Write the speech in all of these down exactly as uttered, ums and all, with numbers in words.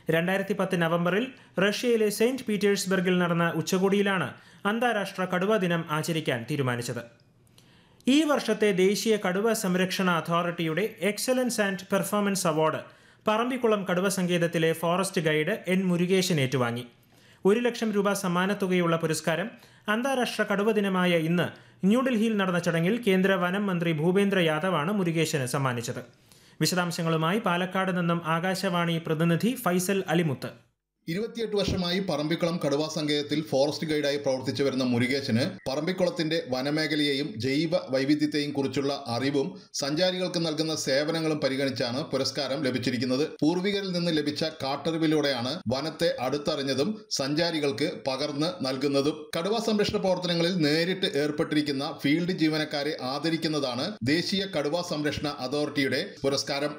രണ്ടായിരത്തി പത്ത് നവംബറിൽ റഷ്യയിലെ സെയിന്റ് പീറ്റേഴ്സ്ബർഗിൽ നടന്ന ഉച്ചകോടിയിലാണ് അന്താരാഷ്ട്ര കടുവ ദിനം ആചരിക്കാൻ തീരുമാനിച്ചത്. ഈ വർഷത്തെ ദേശീയ കടുവ സംരക്ഷണ അതോറിറ്റിയുടെ excellence and performance award Parambikulam കടുവ സങ്കേതത്തിലെ ഫോറസ്റ്റ് ഗൈഡ് എൻ മുരുകേശൻ ഏറ്റുവാങ്ങി. ഒരു ലക്ഷം രൂപ സമ്മാനത്തുകയുള്ള പുരസ്കാരം അന്താരാഷ്ട്ര കടുവ ദിനമായ ഇന്ന് ന്യൂഡൽഹിയിൽ നടന്ന ചടങ്ങിൽ കേന്ദ്ര വനം മന്ത്രി ഭൂപേന്ദ്ര യാദവാണ് മുരുകേശന് സമ്മാനിച്ചത്. വിശദാംശങ്ങളുമായി പാലക്കാട് നിന്നും ആകാശവാണി പ്രതിനിധി ഫൈസൽ അലിമുത്ത്. ഇരുപത്തിയെട്ട് വർഷമായി പറമ്പിക്കുളം കടുവാ സങ്കേതത്തിൽ ഫോറസ്റ്റ് ഗൈഡായി പ്രവർത്തിച്ചു വരുന്ന മുരുകേശന് പറമ്പിക്കുളത്തിന്റെ വനമേഖലയെയും ജൈവ വൈവിധ്യത്തെയും കുറിച്ചുള്ള അറിവും സഞ്ചാരികൾക്ക് നൽകുന്ന സേവനങ്ങളും പരിഗണിച്ചാണ് പുരസ്കാരം ലഭിച്ചിരിക്കുന്നത്. പൂർവികരിൽ നിന്ന് ലഭിച്ച കാട്ടറിവിലൂടെയാണ് വനത്തെ അടുത്തറിഞ്ഞതും സഞ്ചാരികൾക്ക് പകർന്ന് നൽകുന്നതും. കടുവാ സംരക്ഷണ പ്രവർത്തനങ്ങളിൽ നേരിട്ട് ഏർപ്പെട്ടിരിക്കുന്ന ഫീൽഡ് ജീവനക്കാരെ ആദരിക്കുന്നതാണ് ദേശീയ കടുവാ സംരക്ഷണ അതോറിറ്റിയുടെ പുരസ്കാരം.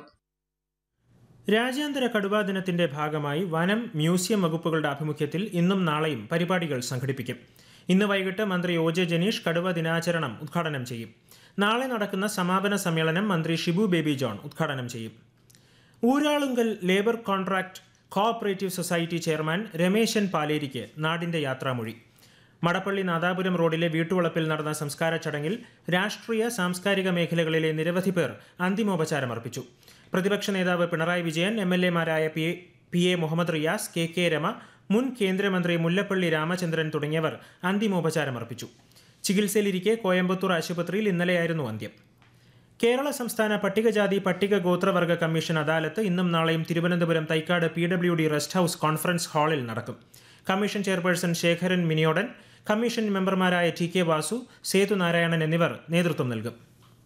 രാജ്യാന്തര കടുവാ ദിനത്തിന്റെ ഭാഗമായി വനം, മ്യൂസിയം വകുപ്പുകളുടെ ആഭിമുഖ്യത്തിൽ ഇന്നും നാളെയും പരിപാടികൾ സംഘടിപ്പിക്കും. ഇന്ന് വൈകിട്ട് മന്ത്രി ഒ ജെ ജനീഷ് കടുവ ദിനാചരണം ഉദ്ഘാടനം ചെയ്യും. നാളെ നടക്കുന്ന സമാപന സമ്മേളനം മന്ത്രി ഷിബു ബേബി ജോൺ ഉദ്ഘാടനം ചെയ്യും. Uralungal labour contract cooperative society chairman Rameshan പാലേരിക്ക് നാടിന്റെ യാത്രാമൊഴി. മടപ്പള്ളി നാദാപുരം റോഡിലെ വീട്ടുവളപ്പിൽ നടന്ന സംസ്കാര ചടങ്ങിൽ രാഷ്ട്രീയ സാംസ്കാരിക മേഖലകളിലെ നിരവധി പേർ അന്തിമോപചാരമർപ്പിച്ചു. പ്രതിപക്ഷ നേതാവ് Pinarayi Vijayan, M L എമാരായ P P A Muhammad Riyas, K K Rama, മുൻ കേന്ദ്രമന്ത്രി മുല്ലപ്പള്ളി രാമചന്ദ്രൻ തുടങ്ങിയവർ അന്തിമോപചാരമർപ്പിച്ചു. ചികിത്സയിലിരിക്കെ കോയമ്പത്തൂർ ആശുപത്രിയിൽ ഇന്നലെയായിരുന്നു അന്ത്യം. കേരള സംസ്ഥാന പട്ടികജാതി പട്ടിക ഗോത്രവർഗ കമ്മീഷൻ അദാലത്ത് ഇന്നും നാളെയും Thiruvananthapuram Thycaud P W D rest house conference ഹാളിൽ നടക്കും. Commission chairperson Sekharan Miniyodan, commission മെമ്പർമാരായ ടി കെ വാസു, സേതു നാരായണൻ എന്നിവർ നേതൃത്വം നൽകും.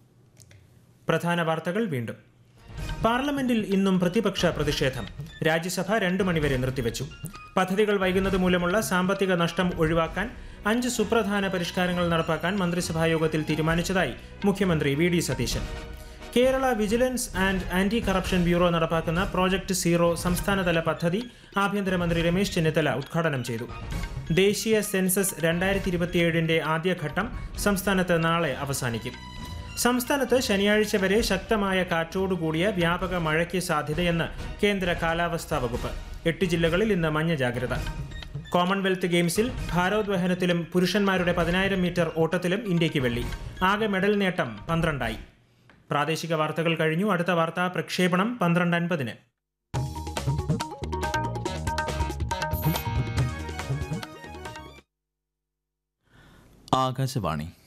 പ്രധാന വാർത്തകൾ വീണ്ടും. പാർലമെന്റിൽ ഇന്നും പ്രതിപക്ഷ പ്രതിഷേധം. രാജ്യസഭ രണ്ടു മണിവരെ നിർത്തിവെച്ചു. പദ്ധതികൾ വൈകുന്നത് മൂലമുള്ള സാമ്പത്തിക നഷ്ടം ഒഴിവാക്കാൻ അഞ്ച് സുപ്രധാന പരിഷ്കാരങ്ങൾ നടപ്പാക്കാൻ മന്ത്രിസഭായോഗത്തിൽ തീരുമാനിച്ചതായി മുഖ്യമന്ത്രി V D Satheesan. Kerala vigilance and anti corruption bureau നടപ്പാക്കുന്ന പ്രോജക്ട് സീറോ സംസ്ഥാനതല പദ്ധതി ആഭ്യന്തരമന്ത്രി രമേശ് ചെന്നിത്തല ഉദ്ഘാടനം ചെയ്തു. ദേശീയ സെൻസസ് രണ്ടായിരത്തി ഇരുപത്തിയേഴിന്റെ ആദ്യഘട്ടം സംസ്ഥാനത്ത് നാളെ അവസാനിക്കും. സംസ്ഥാനത്ത് ശനിയാഴ്ച വരെ ശക്തമായ കാറ്റോടുകൂടിയ വ്യാപക മഴയ്ക്ക് സാധ്യതയെന്ന് കേന്ദ്ര കാലാവസ്ഥാ വകുപ്പ്. എട്ട് ജില്ലകളിൽ ഇന്ന് മഞ്ഞ ജാഗ്രത. കോമൺവെൽത്ത് ഗെയിംസിൽ ഭാരോദ്വഹനത്തിലും പുരുഷന്മാരുടെ പതിനായിരം മീറ്റർ ഓട്ടത്തിലും ഇന്ത്യയ്ക്ക് വെള്ളി. ആകെ മെഡൽ നേട്ടം പന്ത്രണ്ടായി. പ്രാദേശിക വാർത്തകൾ കഴിഞ്ഞു. അടുത്ത വാർത്താ പ്രക്ഷേപണം പന്ത്രണ്ട് അൻപതിന്. ആകാശവാണി.